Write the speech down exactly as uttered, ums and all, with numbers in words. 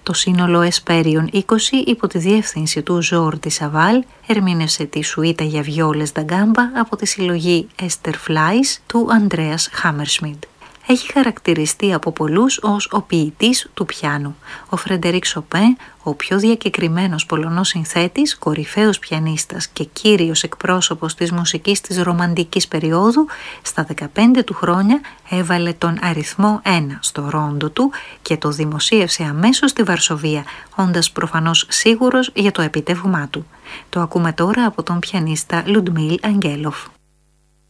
Το σύνολο Εσπέριον είκοσι υπό τη διεύθυνση του Ζόρ Ντι Σαβάλ ερμήνευσε τη σουίτα για βιόλες da gamba από τη συλλογή Esther Flies του Andreas Hammerschmidt. Έχει χαρακτηριστεί από πολλούς ως ο ποιητής του πιάνου. Ο Φρεντερίκ Σοπέν, ο πιο διακεκριμένος Πολωνός συνθέτης, κορυφαίος πιανίστας και κύριος εκπρόσωπος της μουσικής της ρομαντικής περίοδου, στα δεκαπέντε του χρόνια έβαλε τον αριθμό ένα στο ρόντο του και το δημοσίευσε αμέσως στη Βαρσοβία, όντας προφανώς σίγουρος για το επίτευγμά του. Το ακούμε τώρα από τον πιανίστα Λουντμίλ Αγγέλοφ.